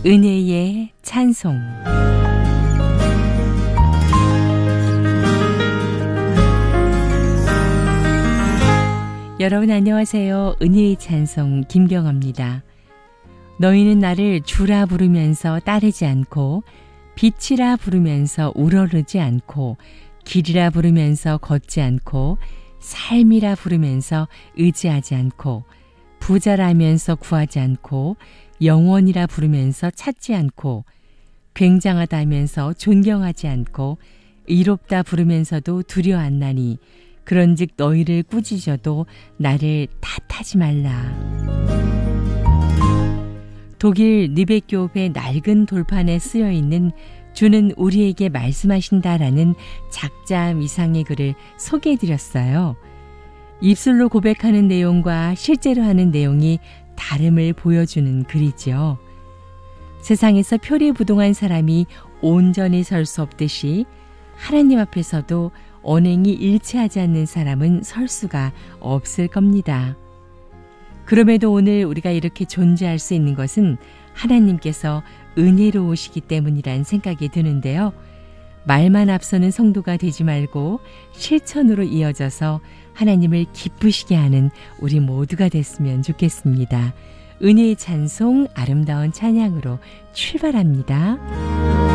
은혜의 찬송. 여러분 안녕하세요. 은혜의 찬송 김경아입니다. 너희는 나를 주라 부르면서 따르지 않고 빛이라 부르면서 우러르지 않고 길이라 부르면서 걷지 않고 삶이라 부르면서 의지하지 않고 부자라면서 구하지 않고 영원이라 부르면서 찾지 않고 굉장하다면서 존경하지 않고 의롭다 부르면서도 두려워 안 나니 그런즉 너희를 꾸짖어도 나를 탓하지 말라. 독일 느베교회 낡은 돌판에 쓰여있는 주는 우리에게 말씀하신다라는 작자 미상의 글을 소개해드렸어요. 입술로 고백하는 내용과 실제로 하는 내용이 다름을 보여주는 글이죠. 세상에서 표리부동한 사람이 온전히 설 수 없듯이 하나님 앞에서도 언행이 일치하지 않는 사람은 설 수가 없을 겁니다. 그럼에도 오늘 우리가 이렇게 존재할 수 있는 것은 하나님께서 은혜로우시기 때문이란 생각이 드는데요. 말만 앞서는 성도가 되지 말고 실천으로 이어져서 하나님을 기쁘시게 하는 우리 모두가 됐으면 좋겠습니다. 은혜의 찬송 아름다운 찬양으로 출발합니다.